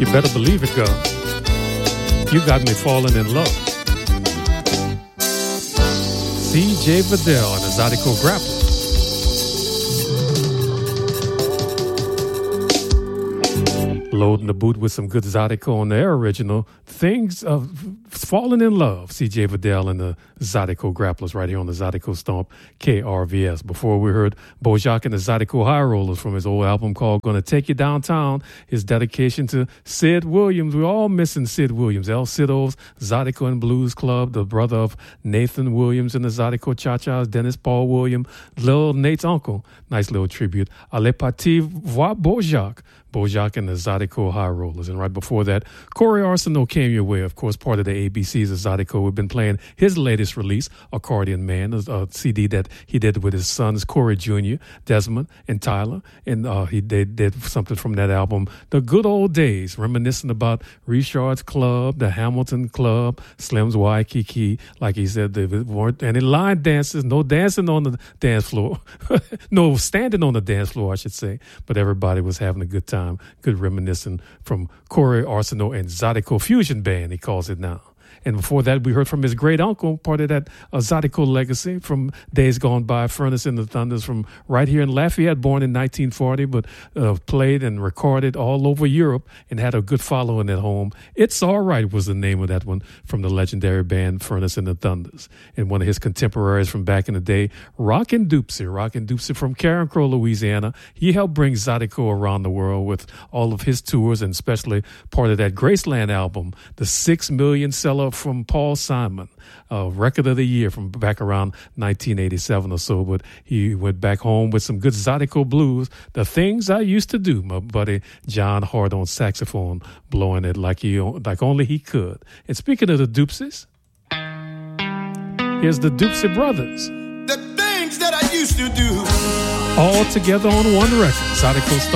You better believe it, girl. You got me falling in love. C.J. Vidal and the Zydeco Grappler. Loading the boot with some good Zydeco on their original. Things of Falling in Love. C.J. Vidal and the Zydeco Grapplers right here on the Zydeco Stomp KRVS. Before we heard Bojack and the Zydeco High Rollers from his old album called Gonna Take You Downtown. His dedication to Sid Williams. We're all missing Sid Williams. El Cido's Zydeco and Blues Club, the brother of Nathan Williams and the Zydeco Cha-Chas, Dennis Paul Williams, Lil Nate's uncle. Nice little tribute. Allez partir voir Bojack. Bojack and the Zydeco High Rollers. And right before that, Corey Arsenal came your way, of course, part of the ABCs of Zydeco. We've been playing his latest release, Accordion Man, a CD that he did with his sons, Corey Jr., Desmond, and Tyler. And they did something from that album, The Good Old Days, reminiscent about Richard's Club, the Hamilton Club, Slim's Waikiki. Like he said, there weren't any line dances, no dancing on the dance floor. No standing on the dance floor, I should say. But everybody was having a good time. Good reminiscing from Corey Arsenal and Zydeco Fusion Band, he calls it now. And before that, we heard from his great uncle, part of that Zydeco legacy from days gone by, Furnace and the Thunders from right here in Lafayette, born in 1940, but played and recorded all over Europe and had a good following at home. It's All Right was the name of that one from the legendary band Furnace and the Thunders. And one of his contemporaries from back in the day, Rockin' Dupsy from Carencro, Louisiana. He helped bring Zydeco around the world with all of his tours and especially part of that Graceland album, the 6 million seller from Paul Simon, record of the year from back around 1987 or so. But he went back home with some good Zydeco blues, The Things I Used to Do. My buddy John Hart on saxophone blowing it like only he could. And speaking of the Dupsies, here's the Dupsy Brothers. The things that I used to do. All together on one record, Zydeco